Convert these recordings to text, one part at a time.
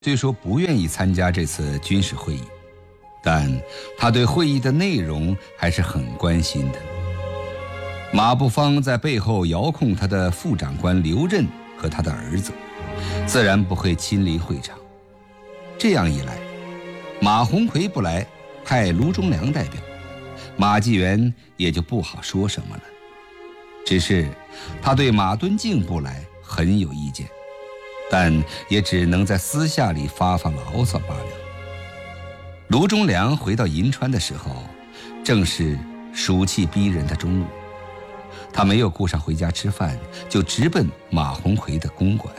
虽说不愿意参加这次军事会议，但他对会议的内容还是很关心的。马步芳在背后遥控他的副长官刘任和他的儿子，自然不会亲临会场。这样一来，马鸿逵不来，派卢中良代表，马继元也就不好说什么了。只是他对马敦敬不来很有意见，但也只能在私下里发发牢骚罢了。卢中良回到银川的时候，正是暑气逼人的中午，他没有顾上回家吃饭，就直奔马鸿逵的公馆。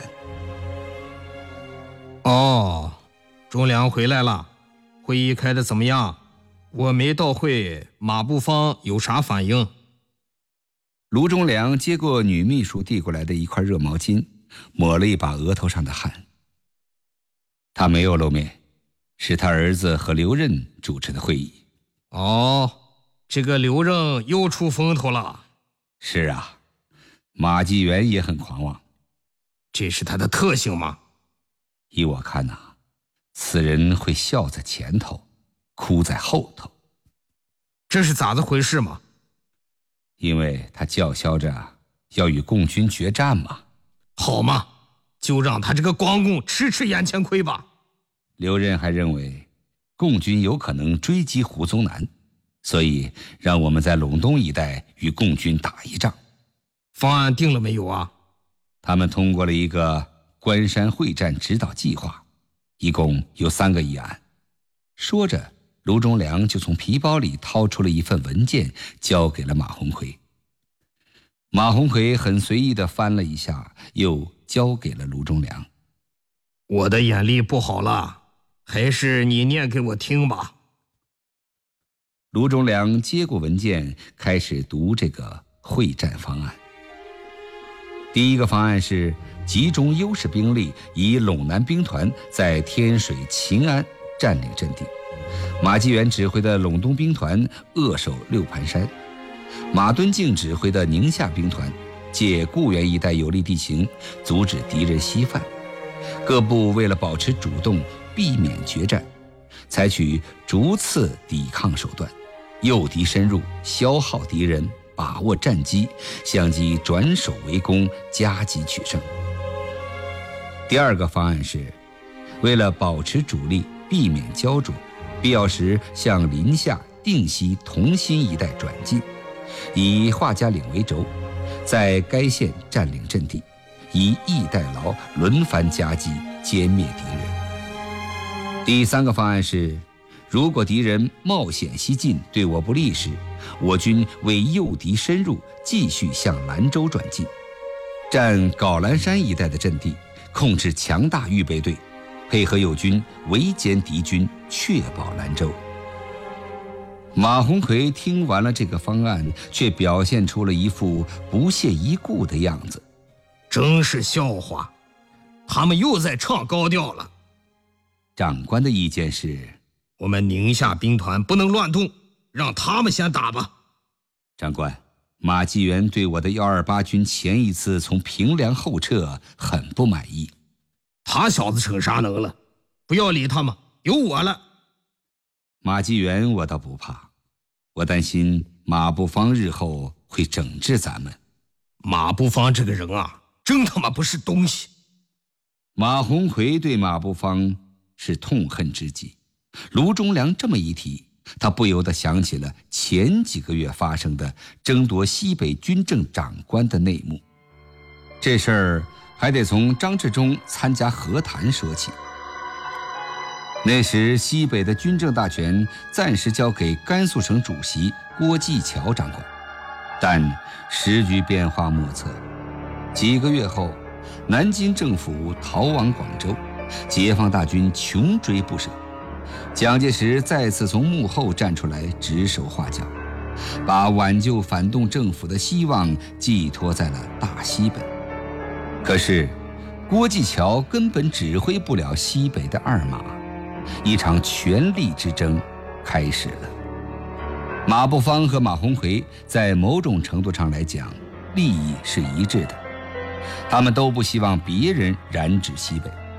哦，中良回来了，会议开得怎么样？我没到会，马步芳有啥反应？ 卢中良接过女秘书递过来的一块热毛巾，抹了一把额头上的汗。他没有露面，是他儿子和刘任主持的会议。 哦，这个刘任又出风头了。 是啊，马继元也很狂妄。 这是他的特性吗？ 依我看呐，此人会笑在前头，哭在后头。 这是咋子回事吗？ 因为他叫嚣着要与共军决战嘛。 好嘛，就让他这个光公吃眼前亏吧。 刘任还认为共军有可能追击胡宗南，所以让我们在陇东一带与共军打一仗。 方案定了没有啊？ 他们通过了一个关山会战指导计划，一共有3个议案。说着，卢中良就从皮包里掏出了一份文件，交给了马鸿逵。马鸿逵很随意地翻了一下，又交给了卢中良。 我的眼力不好了，还是你念给我听吧。 卢中良接过文件，开始读这个会战方案。第一个方案是集中优势兵力，以陇南兵团在天水、秦安占领阵地。马继元指挥的陇东兵团扼守六盘山，马敦敬指挥的宁夏兵团借固原一带有利地形，阻止敌人西犯。各部为了保持主动，避免决战，采取逐次抵抗手段，诱敌深入，消耗敌人，把握战机，相机转守为攻，夹击取胜。第二个方案是为了保持主力，避免焦灼，必要时向临夏、定西、同心一带转进，以华家岭为轴，在该县占领阵地，以逸待劳，轮番夹击，歼灭敌人。第三个方案是，如果敌人冒险西进，对我不利时，我军为诱敌深入，继续向兰州转进，占皋兰山一带的阵地，控制强大预备队，配合友军围歼敌军，确保兰州。马鸿逵听完了这个方案，却表现出了一副不屑一顾的样子。 真是笑话，他们又在唱高调了。 长官的意见是， 我们宁夏兵团不能乱动，让他们先打吧。 长官，马继元对我的128军前一次从平凉后撤很不满意。 他小子逞啥能了？不要理他们，有我了。 马继元我倒不怕，我担心马步芳日后会整治咱们。 马步芳这个人啊，真他妈不是东西。 马鸿逵对马步芳是痛恨之极。卢中良这么一提，他不由得想起了前几个月发生的争夺西北军政长官的内幕。这事儿还得从张治中参加和谈说起。那时西北的军政大权暂时交给甘肃省主席郭继桥掌管，但时局变化莫测。几个月后，南京政府逃往广州，解放大军穷追不舍。蒋介石再次从幕后站出来指手画脚，把挽救反动政府的希望寄托在了大西北。可是郭继桥根本指挥不了西北的二马，一场权力之争开始了。马步芳和马鸿逵在某种程度上来讲，利益是一致的，他们都不希望别人染指西北，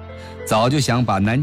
早就想把南